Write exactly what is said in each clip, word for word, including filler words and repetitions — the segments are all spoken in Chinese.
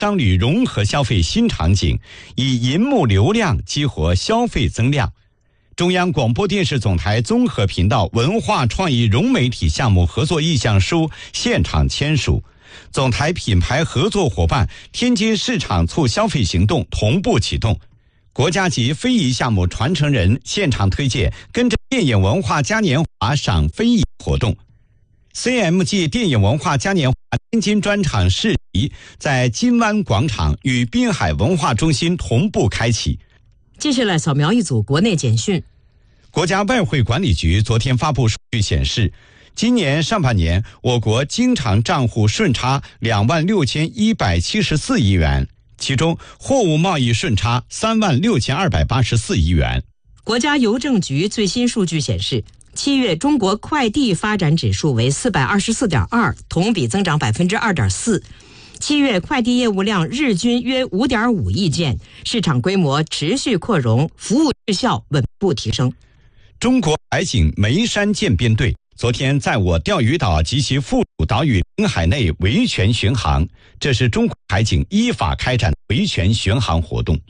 商旅融合消费新场景，以银幕流量激活消费增量。中央广播电视总台综合频道文化创意融媒体项目合作意向书现场签署，总台品牌合作伙伴天津市场促消费行动同步启动，国家级非遗项目传承人现场推介跟着电影文化嘉年华赏非遗活动。C M G 电影文化嘉年华天津专场市集在金湾广场与滨海文化中心同步开启。 接下来扫描一组国内简讯。 国家外汇管理局昨天发布数据显示，今年上半年我国经常账户顺差两万六千一百七十四亿元，其中货物贸易顺差三万六千二百八十四亿元。 国家邮政局最新数据显示，七月中国快递发展指数为四百二十四点二，同比增长百分之二点四。七月快递业务量日均约五点五亿件，市场规模持续扩容，服务质效稳步提升。 中国海警眉山舰编队昨天在我钓鱼岛及其附属岛屿领海内维权巡航，这是中国海警依法开展维权巡航活动。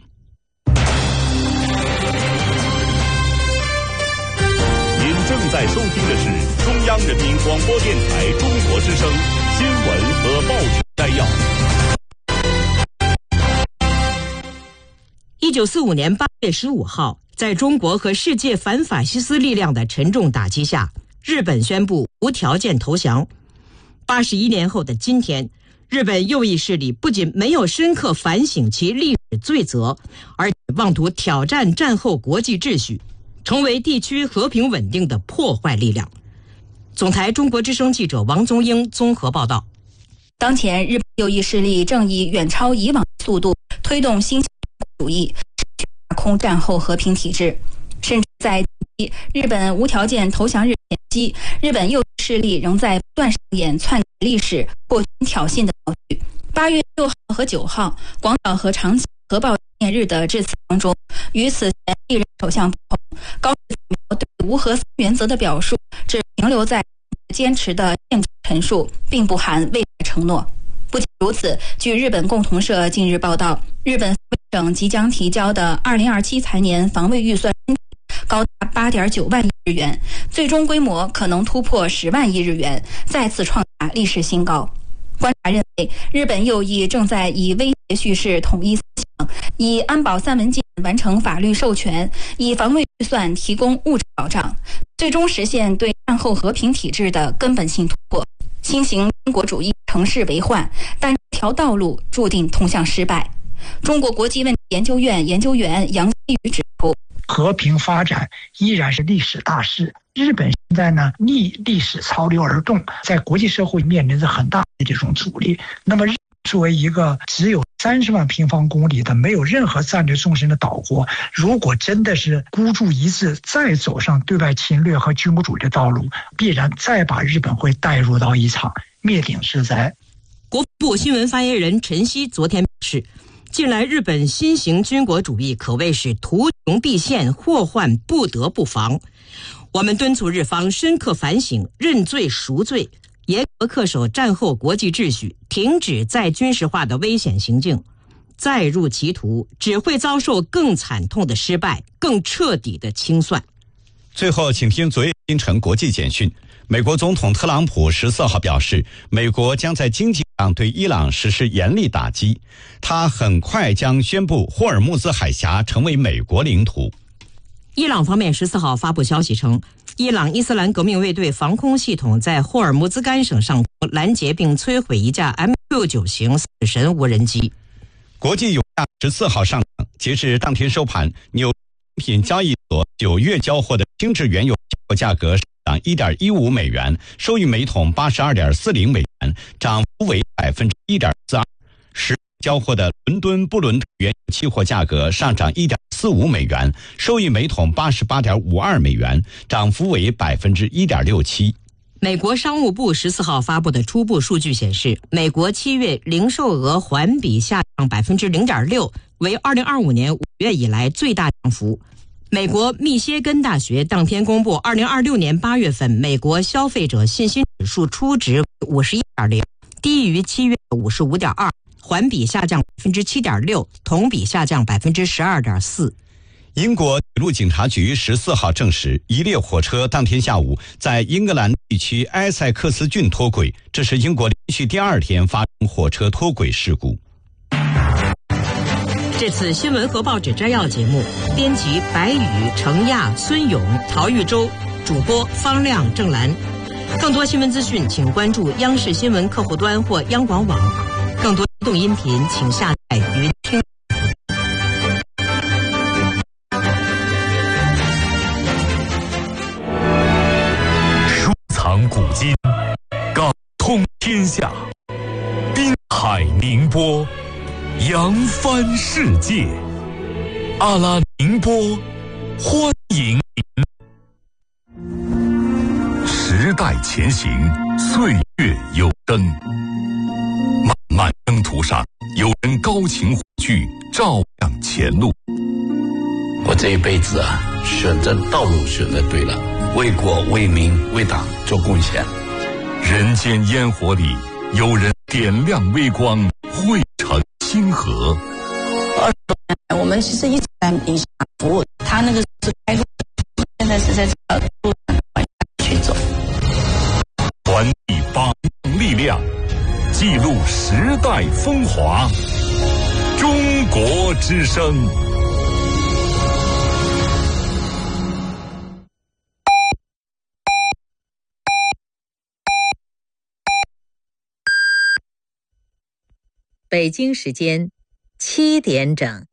您正在收听的是中央人民广播电台中国之声新闻和报纸摘要。 一九四五年八月十五号，在中国和世界反法西斯力量的沉重打击下，日本宣布无条件投降。八十一年后的今天，日本右翼势力不仅没有深刻反省其历史罪责，而且妄图挑战战后国际秩序，成为地区和平稳定的破坏力量。总台中国之声记者王宗英综合报道。 当前日本右翼势力正以远超以往速度推动新主义，打空战后和平体制，甚至在日本无条件投降日前夕，日本右翼势力仍在不断上演篡改历史、破军挑衅的闹剧。八月六号和九号，广岛和长崎核爆纪念日的致辞当中，与此前历任首相不同，高市早苗对无核三原则的表述只停留在坚持的现状陈述，并不含未来承诺。不仅如此，据日本共同社近日报道，日本省即将提交的二零二七财年防卫预算高达八点九万亿日元，最终规模可能突破十万亿日元，再次创下历史新高。观察认为，日本右翼正在以威胁叙事统一思想，以安保三文件完成法律授权，以防卫预算提供物质保障，最终实现对战后和平体制的根本性突破。新型军国主义乘势为患，但这条道路注定通向失败。中国国际问题研究院研究员杨希宇指出， 和平发展依然是历史大势。日本现在呢逆历史潮流而动，在国际社会面临着很大的这种阻力。那么日作为一个只有三十万平方公里的没有任何战略纵深的岛国，如果真的是孤注一掷，再走上对外侵略和军国主义的道路，必然再把日本会带入到一场灭顶之灾。 国防部新闻发言人陈希昨天表示，近来日本新型军国主义可谓是图穷匕现，祸患不得不防。我们敦促日方深刻反省，认罪赎罪，严格恪守战后国际秩序，停止再军事化的危险行径。再入歧途，只会遭受更惨痛的失败，更彻底的清算。 最后，请听昨夜今晨国际简讯。美国总统特朗普十四号表示，美国将在经济上对伊朗实施严厉打击，他很快将宣布霍尔木兹海峡成为美国领土。 伊朗方面十四号发布消息称，伊朗伊斯兰革命卫队防空系统在霍尔木兹干省上空拦截并摧毁一架 M Q 九 型死神无人机。 国际油价十四号上涨，截至当天收盘，纽约品交易所九月交货的轻质原油价格上涨 一点一五美元，收于每桶 八十二点四零美元，涨幅为 百分之一点四二。十交货的伦敦布伦特原油期货价格上涨 一点四五美元，收于每桶 八十八点五二美元，涨幅为 百分之一点六七。 美国商务部十四号发布的初步数据显示，美国七月零售额环比下降 百分之零点六， 为二零二五年五月以来最大降幅。美国密歇根大学当天公布二零二六年八月份美国消费者信心指数初值 五十一点零， 低于七月 五十五点二， 环比下降百分之七点六，同比下降百分之十二点四。 英国铁路警察局十四号证实，一列火车当天下午在英格兰地区埃塞克斯郡脱轨，这是英国连续第二天发生火车脱轨事故。 这次新闻和报纸摘要节目，编辑白宇、程亚、孙勇、陶玉洲，主播方亮、郑兰。更多新闻资讯，请关注央视新闻客户端或央广网。更多动音频，请下载云听。 收藏古今，港通天下，滨海宁波，扬帆世界。阿拉宁波，欢迎您。时代前行，岁月有声。漫漫征途上，有人高擎火炬，照亮前路。 我这一辈子啊，选择道路选择对了，为国为民为党做贡献。 人间烟火里，有人点亮微光，汇成星河。 二十多年来，我们其实一直在民下服务，他那个是开路，现在是在这条路上去走。 传递榜样力量，记录时代风华。中国之声。 北京时间七点整。